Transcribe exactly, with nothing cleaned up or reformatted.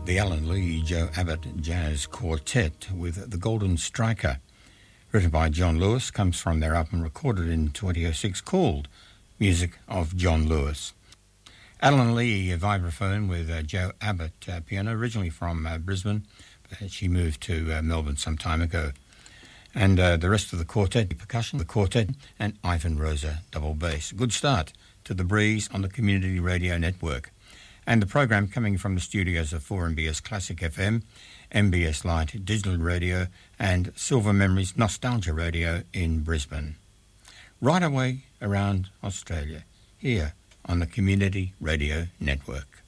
the Alan Lee Joe Abbott Jazz Quartet with The Golden Striker, written by John Lewis, comes from their album recorded in twenty oh six called Music of John Lewis. Alan Lee, vibraphone with uh, Joe Abbott uh, piano, originally from uh, Brisbane, but she moved to uh, Melbourne some time ago. And uh, the rest of the quartet, percussion, the quartet, and Ivan Rosa, double bass. Good start to The Breeze on the Community Radio Network. And the program coming from the studios of four M B S Classic F M, M B S Light Digital Radio, and Silver Memories Nostalgia Radio in Brisbane. Right away around Australia, here on the Community Radio Network.